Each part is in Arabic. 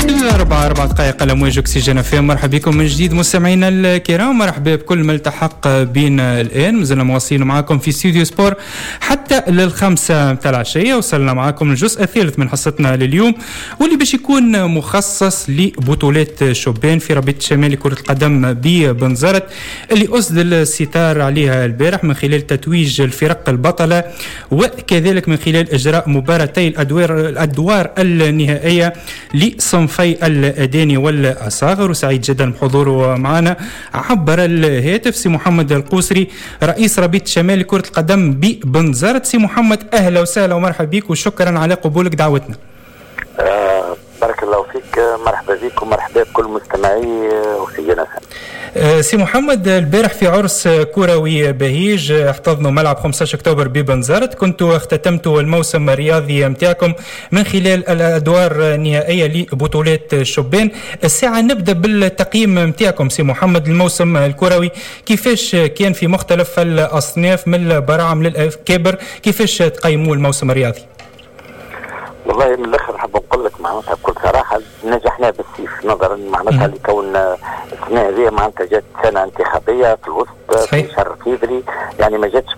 4 دقائق على موج أكسجين فيه. مرحبا بكم من جديد مستمعينا الكرام، مرحبا بكل ما التحق بنا الآن. مازلنا مواصلين معكم في استوديو سبور حتى للخمسة متاع العشية. وصلنا معكم الجزء الثالث من حصتنا لليوم، واللي باش يكون مخصص لبطولات شوبان في ربيع شمالي كرة القدم ببنزرت، اللي أسد الستار عليها البارح من خلال تتويج الفرق البطلة، وكذلك من خلال إجراء مباراتي الأدوار النهائية لصنفي الأداني والأصاغر. وسعيد جدا بحضوره معنا عبر الهاتف سي محمد القوسري رئيس ربيط شمال كرة القدم ببنزرت. سي محمد أهلا وسهلا ومرحبا بك، وشكرا على قبولك دعوتنا. بارك الله فيك، مرحبا بك ومرحبا بكل مستمعي وسينا. سي محمد، البارح في عرس كروي بهيج احتضنوا ملعب 15 أكتوبر ببنزرت، كنتوا اختتمتوا الموسم الرياضي متاعكم من خلال الأدوار النهائية لبطولات شوبان. الساعة نبدأ بالتقييم متاعكم سي محمد، الموسم الكروي كيفاش كان في مختلف الأصناف من البراعم للأكابر، كيفاش تقيموا الموسم الرياضي؟ والله من الاخر حاب نقول لك معناتها بكل صراحه نجحنا بالسيف، نظرا معناتها لكون السنه هذه معناتها جات سنه انتخابيه في الوسط في شهر فيفري، يعني ما جاتش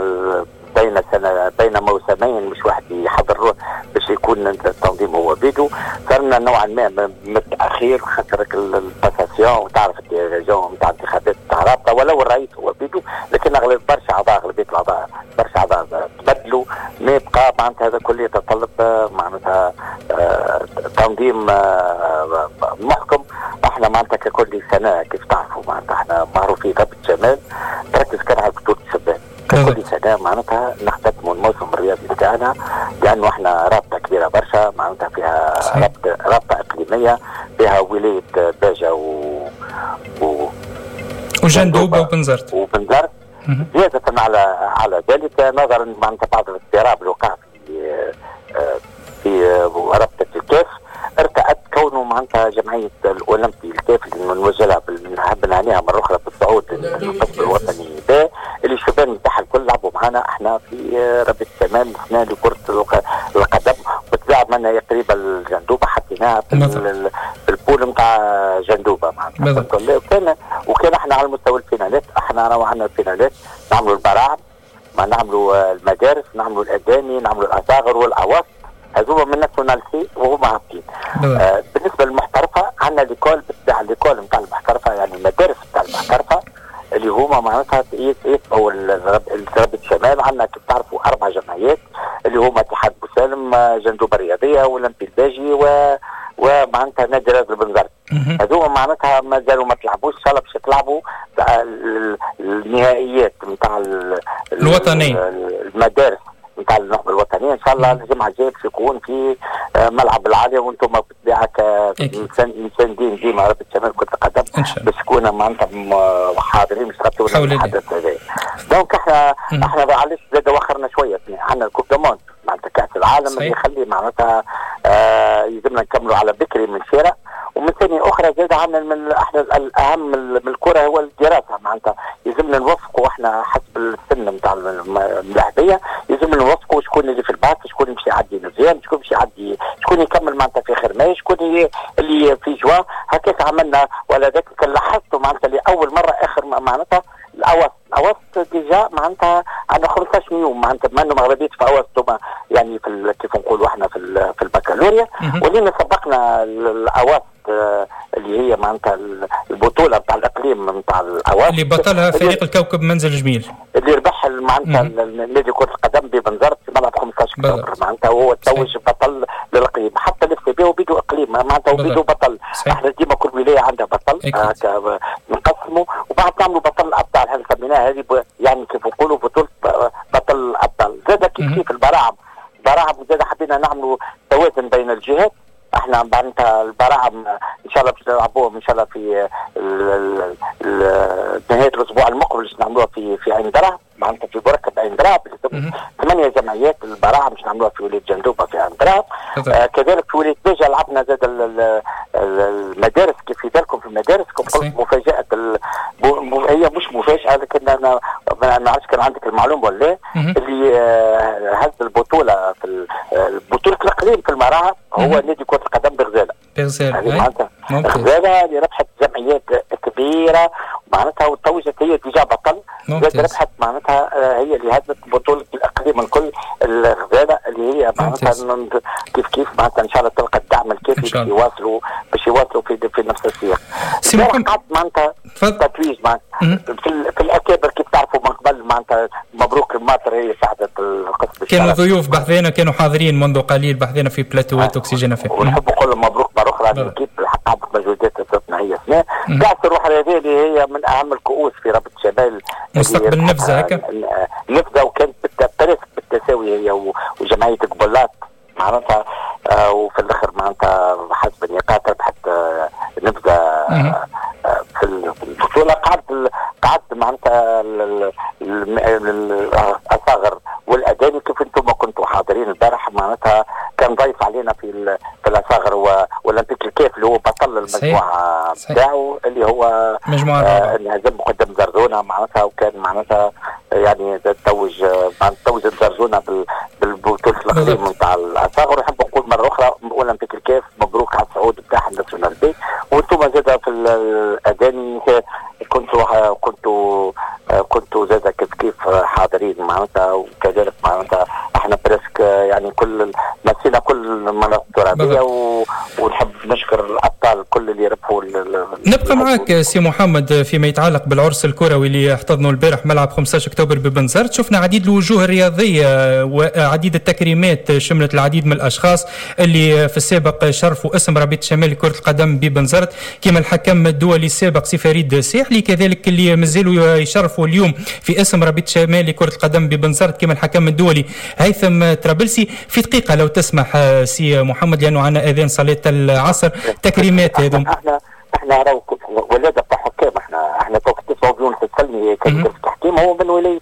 بين موسمين مش واحد يحضر باش يكون التنظيم هو بيدو. صرنا نوعا ما متاخير خاطر الباساسيون وتعرف الديريجون نتاع الانتخابات تاع رابطه، ولو الرئيس هو بيدو، لكن اغلب اغلبيه الاعضاء برشا اعضاء تبدلوا، ما يبقى معناتها هذا كله يتطلب معناتها تنظيم محكم. احنا معناتها ككل سنه كيف تعرفوا معناتها احنا معروفين ربيع شمال تركز كان على بطوله الشباب كل سنه معناتها نختتموا الموسم الرياضي بتاعنا، لانه احنا رابطه كبيره برشا معناتها فيها رابطه اقليميه فيها ولايه باجه وجندوبه وبنزرت زياده على ذلك نظرا معناتها بعض الاضطراب اللي وقع في رابطه الكاف، ارتأت كونه معناتها جمعيه الاولمبي الكاف اللي نوجه لها نحب نعنيها مره اخرى بالصعود للقسم الوطني ده، اللي الشباب نتاعها الكل لعبوا معنا احنا في ربيع شمال السنه لكره القدم، وتزعم منا قريبه الجندوبه حطيناها في البول نتاع جندوبه معناتها. وكان احنا على مستوى الفينالات، احنا روحنا الفينالات نعملوا البراعم، ما نعملوا المدارس، نعملوا الاداني، نعملوا الاصاغر والاوسط، هذوما من ناسيوناليتي وهما هابطين. بالنسبه للمحترفه عندنا ليكول نتاع المحترفه، يعني المدارس نتاع المحترفه اللي هما معناتها يتبعوا ربيع شمال. عندنا كيف تعرفوا 4 جمعيات اللي هما اتحاد بوسالم، جندوبه الرياضيه، واولمبي الباجي، ومعناتها نادي رياض بنزرت. هذوما معناتها ما زالوا ما تلعبوش، ان شاء الله باش تلعبوا النهائيات نتاع الوطنيه المدارس نتاع النخبه الوطنيه ان شاء الله الجمعه الجايه باش يكون في ملعب العاليه، وانتم بالطبيعه كمساندين ديما ربيع شمال كره القدم باش تكونوا معناتها حاضرين باش تغطوا الحدث هذا. دونك احنا علاش زاد وخرنا شويه، عندنا الكوب دو موند معناتها كاس العالم اللي يخلي معناتها يلزمنا نكملوا على بكري من شارع. ومن ثانية أخرى زاد عامل من احنا الأهم من الكرة هو الدراسة، معناتها يلزمنا نوفقوا احنا حسب السن نتاع اللاعبية، يلزمنا نوفقوا شكون اللي في الباك، شكون يمشي يعدي مزيان، شكون يمشي يعدي، شكون يكمل معناتها في آخر ماي، شكون اللي في جوا. هكاك عملنا، ولا ذاك لاحظتوا معناتها لأول مرة آخر معناتها الأوسط ديجا معناتها عندنا 15 يوم معناتها، بما انه ما غلبيتش في أوسط يعني في كيف نقولوا احنا في البكالوريا، ولينا سبقنا الأوسط اللي هي معناتها البطوله نتاع الاقليم نتاع الاوسط اللي بطلها فريق الكوكب منزل جميل، اللي ربح معناتها نادي كره القدم ببنزرت في ملعب 15 أكتوبر معناتها، وهو توج بطل للاقليم. حتى الاف بي وبيدو اقليم معناتها وبيدو بطل. احنا ديما كل ولايه عندها بطل هكا نقسموا، وبعد نعملوا بطل ابطال، هذه سميناها هذه يعني كيف نقولوا بطوله بطل الابطال. زاد كيف البراعم زاد حبينا نعملوا توازن بين الجهات. احنا معناتها البراعم ان شاء الله باش نلعبوهم ان شاء الله في نهايه الاسبوع المقبل باش نعملوها في عين درا، معناتها في بركه عين درا 8 جمعيات البراعم باش نعملوها في ولايه جندوبه في عين درا. كذلك في ولايه باجه لعبنا زاد المدارس. كيف في بالكم في المدارس قلت مفاجاه هي مش مفاجاه، لكن انا ما نعرفش كان عندك المعلومه ولا اللي هز البطوله في بطوله الاقليم في المراعم هو نادي كره القدم بغزاله. غزالة اللي ربحت جمعيات كبيرة معناتها وتوجت هي اتجاه بطل. ربحت معناتها هي اللي هدت بطولة الإقليم الكل الغزالة اللي هي معناتها كيف معناتها إن شاء الله تلقى الدعم الكافي باش يواصلوا في نفس السياق. قعدت معناتها تتويج في الأكابر كيف تعرفوا من قبل معناتها مبروك الماطر هي ساعدت القسم. كانوا ضيوف بحذنا كانوا حاضرين منذ قليل بحذنا في بلاتوات أكسجين اف ام. ونحب نقول لهم مبروك مرة أخرى للكيب الحق عندك مجهودات ثنائية. كأس الروح الرياضية اللي هي من أهم الكؤوس في رابط شمال مستقبل نفذة هكا نفذة وكانت بالتساوي هي وجمعية قبلات معناتها وفي الآخر معناتها حسب النقاط ربحت نفذة في البطولة. قعدت معناتها الأصاغر والأداني كيف انتم كنتوا حاضرين البارح معناتها كان ضيف علينا في الأصاغر والأولمبيك الكيف اللي هو بطل المجموعة بتاعه اللي هو مجموعة هزم مقدم زرزونة معناتها وكان معناتها يعني توج زرزونة بالبطولة الأقليم نتاع الأصاغر. ونحب نقول مرة أخرى أولمبيك الكيف مبروك على الصعود بتاع الناسيونال بي. وانتم زاد في الأداني كنتوا زاد كيف حاضرين معناتها وكذلك معناتها احنا بريسك يعني كل مسينا كل المناطق الترابيه ونحب نشكر الابطال كل اللي ربحوا. نبقى معك سي محمد فيما يتعلق بالعرس الكروي اللي احتضنوا البارح ملعب 15 اكتوبر ببنزرت. شفنا عديد الوجوه الرياضيه وعديد التكريمات شملت العديد من الاشخاص اللي في السابق شرفوا اسم رابطه شمال كره القدم ببنزرت كما الحكم الدولي السابق سي فريد ساحلي كذلك اللي مازالوا يشرفوا اليوم في اسم رابطه شمال كره القدم ببنزرت كما الحكم الدولي هيثم طرابلسي. في دقيقه لو تسمح سي محمد لانه عندنا اذان صلاه العصر تكريمات هذم. احنا راهو ولاده تاع حكام احنا توك 9 مليون تسلمي كان التحكيم هو من ولايه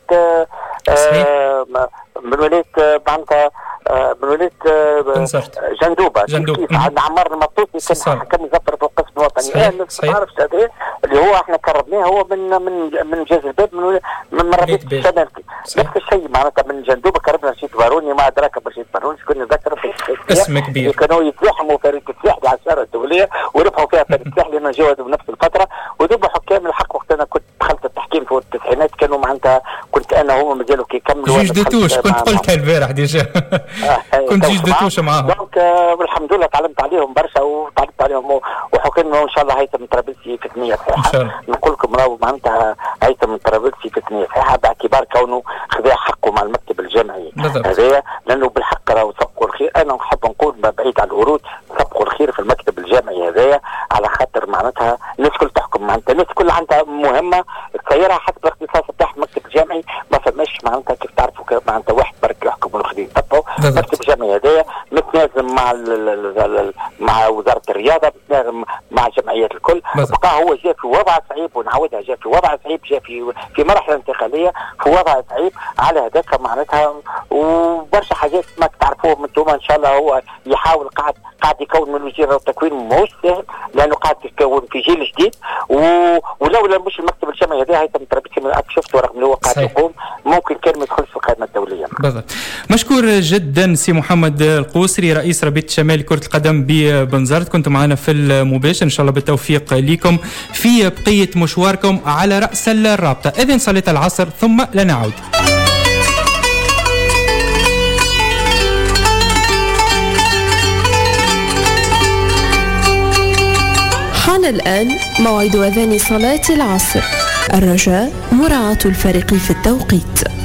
معناتها من ولايه جندوبه. عندنا عمار المطوسي كان حكم زفر في القسم الوطني اللي هو احنا كرمناه هو من جازلباب من رابطه الشمال. نفس الشيء معناتها من جندوبه كرمنا رشيد باروني ما ادراك برشيد باروني شكون نذكر في اسم كبير كانوا يتزاحموا فريق الساحلي على الشارع الدوليه وربحوا فيها فريق الساحلي لانه جاوزوا بنفس الفتره. ودوبوا حكام الحق وقت انا كنت دخلت التحكيم في التسعينات كانوا معناتها كنت انا هما مازالوا كيكملوا. جيش دتوش كنت قلتها البارح ديجا كنت جيش دتوش معاهم. دونك والحمد لله تعلمت عليهم برشا وتعلمت عليهم وحكينا ان شاء الله هيثم طرابلسي في ثنيه صحيحه. نقول لكم راهو معناتها هيثم طرابلسي في ثنيه صحيحه باعتبار كونه خذا حقه مع المكتب الجامعي هذايا لانه بالحق راهو سبقوا الخير. انا نحب نقول بعيد عن الورود سبقوا الخير في المكتب الجامعي هذايا على خاطر معناتها الناس كل تحكم معناتها الناس كل عندها مهمه تسيرها حسب الاختصاص بتاع المكتب الجامعي. ما فماش معناتها كيف تعرفوا معناتها واحد برك يحكم والاخرين يطبقوا. المكتب الجامعي هذايا متنازم مع وزاره الرياضه متنازم مع جمعيات الكل. بقى هو جاء في وضع صعيب ونعودها جاء في وضع صعيب جاء في مرحله انتقاليه في وضع صعيب على هذاك معناتها وبرشا حاجات ما تعرفوهم انتم ان شاء الله. هو يحاول قاعد يكون من وزير التكوين ماهوش سهل لانه قاعد يكون في جيل جديد ولولا مش المكتب الجامعي هذا هيثم طرابلسي من شفته رغم انه هو قاعد يقوم ممكن كان ما يدخلش في القائمه الدوليه. بالضبط. مشكور جدا سي محمد القوسري رئيس رابطه شمال كره القدم ببنزرت كنت معنا في المباشر. ان شاء الله بالتوفيق لكم في بقيه مشواركم على راس الرابطه. اذن صلاه العصر ثم لنعود. حان الآن موعد أذان صلاة العصر. الرجاء مراعاة الفارق في التوقيت.